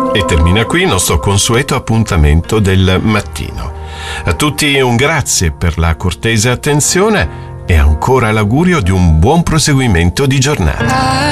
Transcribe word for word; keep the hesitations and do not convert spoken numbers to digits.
E termina qui il nostro consueto appuntamento del mattino. A tutti un grazie per la cortese attenzione e ancora l'augurio di un buon proseguimento di giornata.